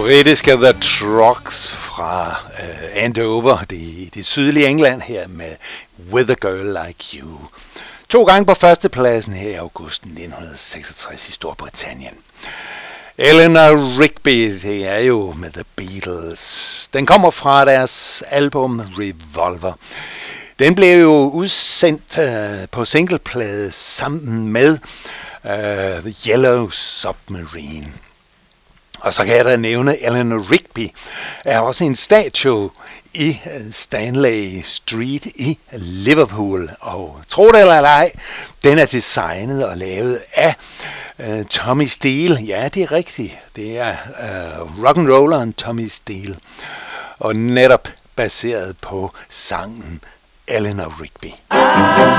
Britiske The Trucks fra Andover, det sydlige England her med With a Girl Like You. 2 gange på førstepladsen her i august 1966 i Storbritannien. Eleanor Rigby, det er jo med The Beatles. Den kommer fra deres album Revolver. Den blev jo udsendt på singleplade sammen med The Yellow Submarine. Og så kan jeg da nævne, Eleanor Rigby er også en statue i Stanley Street i Liverpool. Og tro det eller ej, den er designet og lavet af Tommy Steele. Ja, det er rigtigt. Det er rock'n'rolleren Tommy Steele. Og netop baseret på sangen Eleanor Rigby.